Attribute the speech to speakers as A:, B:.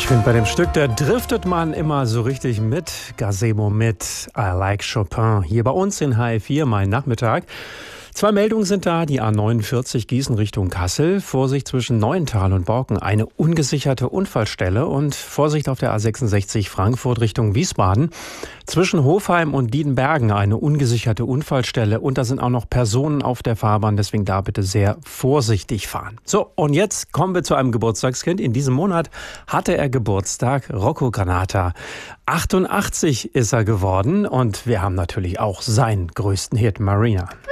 A: Ich finde, bei dem Stück, da driftet man immer so richtig mit. Gazebo mit I Like Chopin. Hier bei uns in HR4 mein Nachmittag. 2 Meldungen sind da. Die A49 Gießen Richtung Kassel. Vorsicht zwischen Neuental und Borken. Eine ungesicherte Unfallstelle. Und Vorsicht auf der A66 Frankfurt Richtung Wiesbaden. Zwischen Hofheim und Diedenbergen eine ungesicherte Unfallstelle. Und da sind auch noch Personen auf der Fahrbahn. Deswegen da bitte sehr vorsichtig fahren. So, und jetzt kommen wir zu einem Geburtstagskind. In diesem Monat hatte er Geburtstag. Rocco Granata. 88 ist er geworden. Und wir haben natürlich auch seinen größten Hit, Marina.